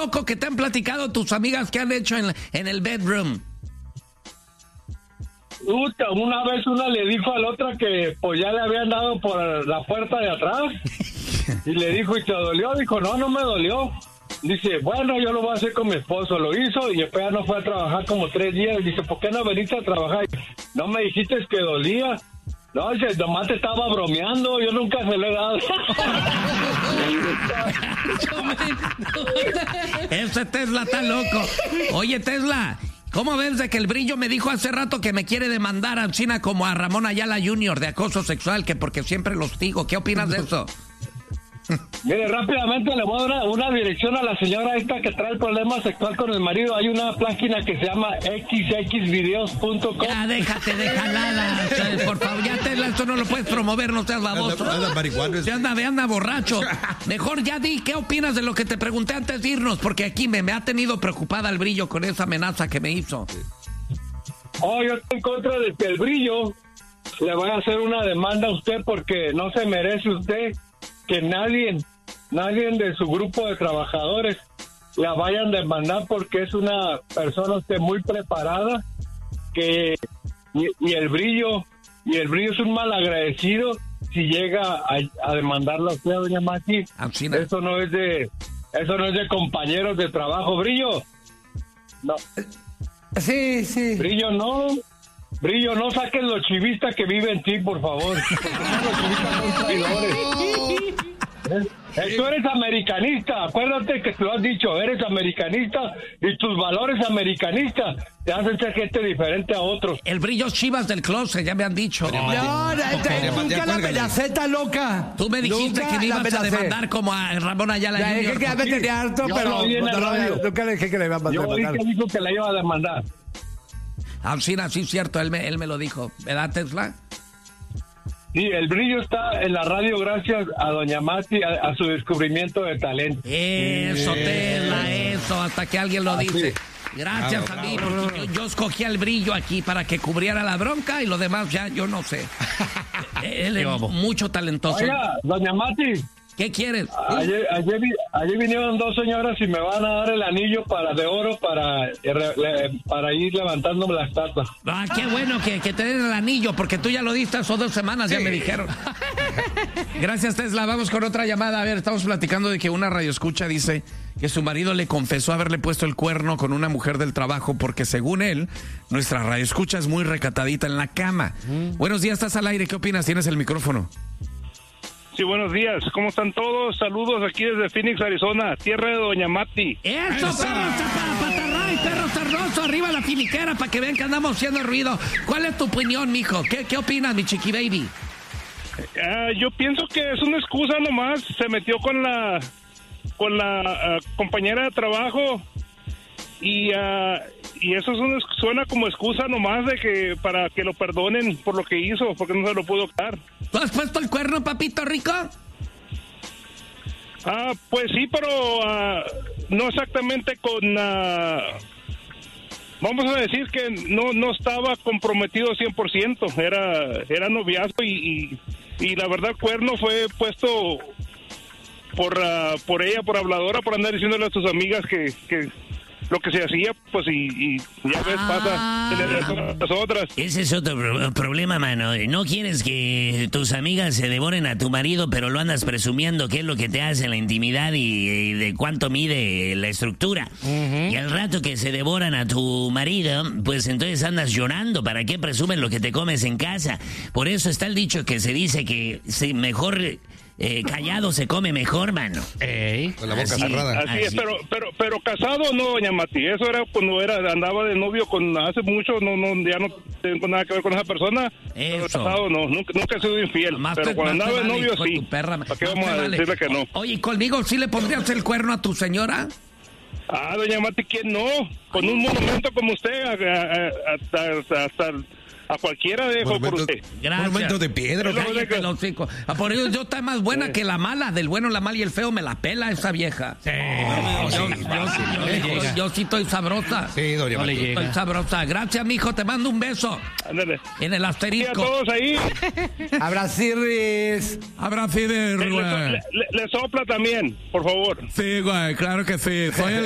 loco que te han platicado tus amigas que han hecho en el bedroom? Una vez una le dijo a la otra que pues ya le habían dado por la puerta de atrás y le dijo, ¿y te dolió? Dijo, no me dolió. Dice, bueno, yo lo voy a hacer con mi esposo. Lo hizo y después ya no fue a trabajar como 3 días. Dice, ¿por qué no veniste a trabajar? No me dijiste que dolía. No, dice, nomás te estaba bromeando. Yo nunca se lo he dado. Ese Tesla está loco. Oye, Tesla, ¿cómo ves de que el Brillo me dijo hace rato que me quiere demandar a China como a Ramón Ayala Jr. de acoso sexual, que porque siempre lo hostigo? ¿Qué opinas de eso? Mire, rápidamente le voy a dar una dirección a la señora esta que trae el problema sexual con el marido. Hay una página que se llama xxvideos.com. Ya, déjate de jaladas. Por favor, ya Tesla, esto no lo puedes promover, no seas baboso. Anda borracho. Mejor ya di, ¿qué opinas de lo que te pregunté antes de irnos? Porque aquí me ha tenido preocupada el Brillo con esa amenaza que me hizo. Yo estoy en contra de que el Brillo le vaya a hacer una demanda a usted porque no se merece usted que nadie de su grupo de trabajadores la vayan a demandar porque es una persona usted muy preparada y el Brillo es un malagradecido si llega a demandarla a usted, doña Mati. Eso no es de compañeros de trabajo. Brillo, no. Sí. Brillo, no saques los chivistas que viven en ti, por favor. Los chivistas son traidores. Tú eres americanista, acuérdate que tú has dicho, eres americanista y tus valores americanistas te hacen ser gente diferente a otros. El Brillo Chivas del closet, ya me han dicho. Nunca la pelaceta, loca. Tú me dijiste que me ibas a demandar como a Ramón Ayala Jr. Dije que ya me tenía harto, pero nunca le dije que le iba a mandar. Yo oí que dijo que la iba a demandar. Sí, es cierto, él me lo dijo. ¿Verdad, Tesla? Sí, el Brillo está en la radio gracias a doña Mati, a su descubrimiento de talento. Eso, Tesla, eso, hasta que alguien lo dice. Gracias, amigo. Yo escogí al Brillo aquí para que cubriera la bronca y lo demás ya yo no sé. Él es mucho talentoso. Oiga, doña Mati. ¿Qué quieres? Ayer vinieron 2 señoras y me van a dar el anillo de oro para ir levantándome la estatua. Qué bueno que te den el anillo, porque tú ya lo diste hace 2 semanas, ya me dijeron. Gracias, Tesla. Vamos con otra llamada. A ver, estamos platicando de que una radioescucha dice que su marido le confesó haberle puesto el cuerno con una mujer del trabajo porque, según él, nuestra radioescucha es muy recatadita en la cama. Buenos días, estás al aire. ¿Qué opinas? Tienes el micrófono. Sí, buenos días. ¿Cómo están todos? Saludos aquí desde Phoenix, Arizona, tierra de doña Mati. ¡Eso, patarray, perro sarnoso! Arriba la finiquera para que vean que andamos haciendo ruido. ¿Cuál es tu opinión, mijo? ¿Qué opinas, mi chiqui baby? Yo pienso que es una excusa nomás. Se metió con la compañera de trabajo y eso suena como excusa nomás de que para que lo perdonen por lo que hizo, porque no se lo pudo dar. ¿Tú has puesto el cuerno, papito rico? Pues sí, pero no exactamente con... vamos a decir que no estaba comprometido 100%. Era noviazgo y la verdad el cuerno fue puesto por ella, por habladora, por andar diciéndole a sus amigas que lo que se hacía, pues, y ya ves, pasa a las otras. Ese es otro problema, mano. No quieres que tus amigas se devoren a tu marido, pero lo andas presumiendo qué es lo que te hace en la intimidad y de cuánto mide la estructura. Y al rato que se devoran a tu marido, pues entonces andas llorando. ¿Para qué presumen lo que te comes en casa? Por eso está el dicho que se dice que mejor... callado se come mejor, mano. Con la boca cerrada. Así es, pero casado no, doña Mati. Eso era cuando andaba de novio hace mucho, ya no tengo nada que ver con esa persona. Pero casado no, nunca he sido infiel. Pero cuando andaba de novio sí. ¿Para qué vamos a decirle que no? Oye, ¿conmigo sí le pondrías el cuerno a tu señora? Doña Mati, ¿quién no? Con un monumento como usted, hasta a cualquiera dejo por usted. Gracias. Monumento de piedra. Por eso yo está más buena que la mala. Del bueno, la mala y el feo me la pela esa vieja. Sí. Yo sí estoy sabrosa. Sí, doña Mati. Estoy sabrosa. Gracias, mijo. Te mando un beso. Ándale. En el asterisco. Sí, a todos ahí. Abraciris. Abraciris, güey. Le sopla también, por favor. Sí, güey, claro que sí. Soy el